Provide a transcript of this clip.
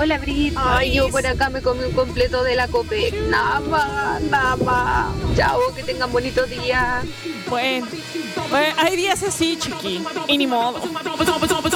Hola, Brit. Ay, yo por acá me comí un completo de la Copec. Nada más, nada más. Chao, que tengan bonito día. Bueno, hay días así, chiqui. Y ni modo.